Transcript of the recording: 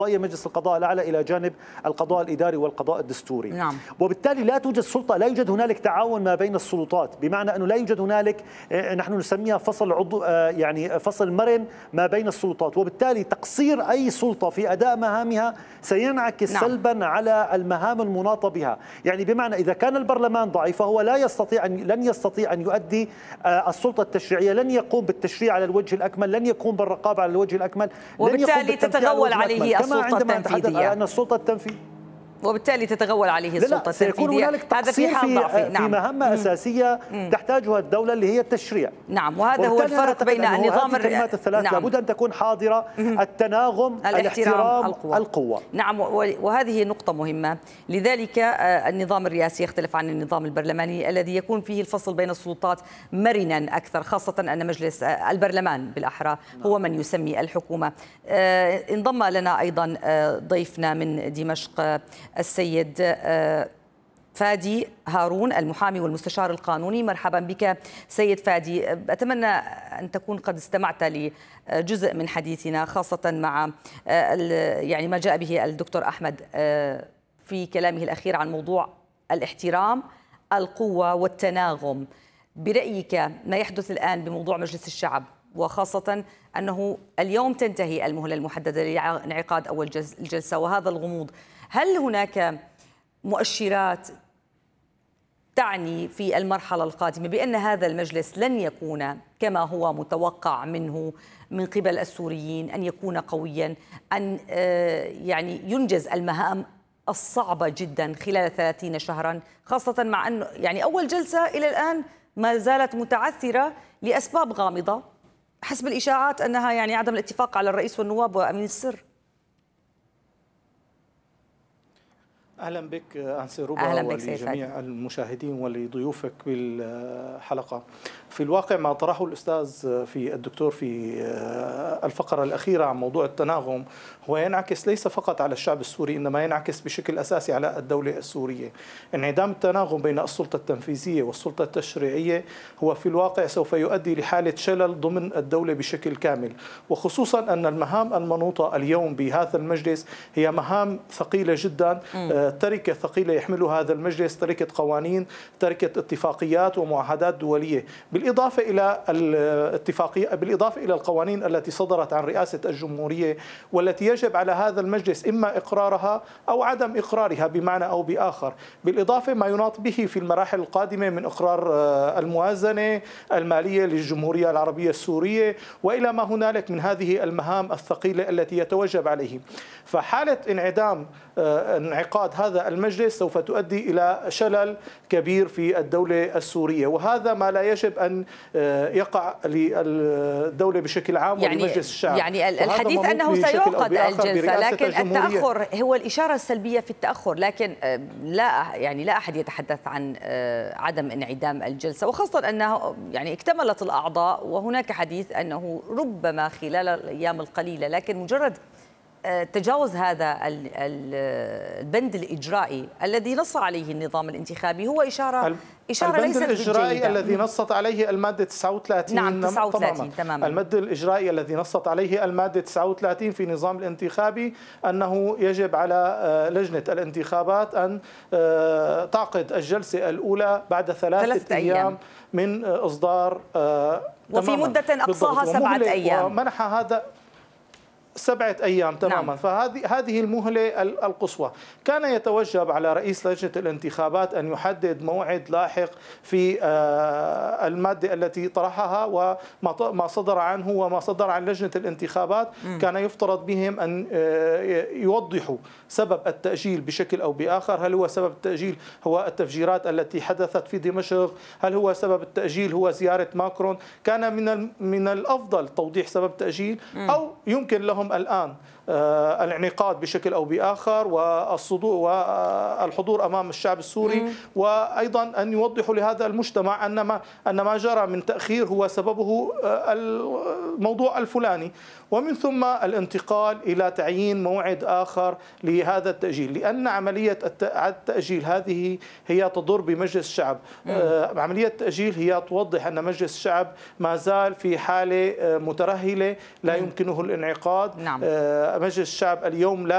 مجلس القضاء الأعلى إلى جانب القضاء الإداري والقضاء الدستوري. نعم. وبالتالي لا توجد سلطة، لا يوجد هنالك تعاون ما بين السلطات، بمعنى أنه لا يوجد هنالك نحن نسميها فصل عضو يعني فصل مرن ما بين السلطات، وبالتالي تقصير أي سلطة في أداء مهامها سينعكس سلبا على المهام المناطة بها. يعني بمعنى إذا كان البرلمان ضعيف فهو لن يستطيع أن يؤدي السلطة التشريعية، لن يقوم بالتشريع على الوجه الأكمل، لن يقوم بالرقابة على الوجه الأكمل، وبالتالي تتغول عليه السلطة التنفيذية. أن السلطة التنفيذية وبالتالي تتغول عليه السلطة التنفيذية. سيكون هنالك تقصير في مهمة أساسية تحتاجها الدولة اللي هي التشريع. نعم، وهذا هو الفرق بين النظام الكلمات الثلاث. نعم. لابد أن تكون حاضرة: التناغم، الاحترام، القوة. نعم، وهذه نقطة مهمة. لذلك النظام الرئاسي يختلف عن النظام البرلماني الذي يكون فيه الفصل بين السلطات مرنا أكثر، خاصة أن مجلس البرلمان بالأحرى هو من يسمي الحكومة. انضم لنا أيضا ضيفنا من دمشق السيد فادي هارون، المحامي والمستشار القانوني. مرحبا بك سيد فادي. أتمنى أن تكون قد استمعت لجزء من حديثنا، خاصة مع يعني ما جاء به الدكتور أحمد في كلامه الأخير عن موضوع الاحترام، القوة والتناغم. برأيك ما يحدث الآن بموضوع مجلس الشعب، وخاصة أنه اليوم تنتهي المهلة المحددة لانعقاد أول الجلسة وهذا الغموض، هل هناك مؤشرات تعني في المرحلة القادمة بأن هذا المجلس لن يكون كما هو متوقع منه من قبل السوريين، أن يكون قويا، أن يعني ينجز المهام الصعبة جدا خلال 30 شهرا، خاصة مع أنه يعني أول جلسة إلى الآن ما زالت متعثرة لأسباب غامضة حسب الإشاعات أنها يعني عدم الاتفاق على الرئيس والنواب وأمين السر؟ أهلا بك أنسي روبا ولجميع المشاهدين ولضيوفك بالحلقة. في الواقع ما طرحه الأستاذ في الدكتور في الفقرة الأخيرة عن موضوع التناغم هو ينعكس ليس فقط على الشعب السوري، إنما ينعكس بشكل أساسي على الدولة السورية. انعدام التناغم بين السلطة التنفيذية والسلطة التشريعية هو في الواقع سوف يؤدي لحالة شلل ضمن الدولة بشكل كامل، وخصوصا أن المهام المنوطة اليوم بهذا المجلس هي مهام ثقيلة جدا، تركة ثقيلة يحملها هذا المجلس، تركة قوانين، تركة اتفاقيات ومعاهدات دولية، بالإضافة إلى القوانين التي صدرت عن رئاسة الجمهورية والتي يجب على هذا المجلس إما إقرارها أو عدم إقرارها بمعنى أو بآخر، بالإضافة ما يناط به في المراحل القادمة من إقرار الموازنة المالية للجمهورية العربية السورية وإلى ما هنالك من هذه المهام الثقيلة التي يتوجب عليه. فحالة انعقاد هذا المجلس سوف تؤدي إلى شلل كبير في الدولة السورية، وهذا ما لا يجب أن يقع للدولة بشكل عام ولمجلس الشعب. يعني الحديث أنه سيعقد الجلسة، لكن التأخر هو الإشارة السلبية في التأخر، لكن لا أحد يتحدث عن عدم انعدام الجلسة، وخاصة أنه يعني اكتملت الأعضاء وهناك حديث أنه ربما خلال الأيام القليلة، لكن مجرد تجاوز هذا البند الإجرائي الذي نص عليه النظام الانتخابي هو إشارة البند الإجرائي الذي نصت عليه المادة 39. نعم 39 تماما. المد الإجرائي الذي نصت عليه المادة 39 في النظام الانتخابي أنه يجب على لجنة الانتخابات أن تعقد الجلسة الأولى بعد 3 أيام من إصدار وفي مدة أقصاها 7 أيام، ومنح هذا 7 أيام تماما. نعم. فهذه المهلة القصوى. كان يتوجب على رئيس لجنة الانتخابات أن يحدد موعد لاحق في المادة التي طرحها وما صدر عنه وما صدر عن لجنة الانتخابات. كان يفترض بهم أن يوضحوا سبب التأجيل بشكل أو بآخر. هل هو سبب التأجيل هو التفجيرات التي حدثت في دمشق؟ هل هو سبب التأجيل هو زيارة ماكرون؟ كان من الأفضل توضيح سبب التأجيل، أو يمكن لهم الآن الانعقاد بشكل أو بآخر والحضور أمام الشعب السوري، وأيضا أن يوضحوا لهذا المجتمع أن ما جرى من تأخير هو سببه الموضوع الفلاني، ومن ثم الانتقال إلى تعيين موعد آخر لهذا التأجيل، لأن عملية التأجيل هذه هي تضر بمجلس الشعب. عملية التأجيل هي توضح أن مجلس الشعب ما زال في حالة مترهلة لا يمكنه الانعقاد. نعم. مجلس الشعب اليوم لا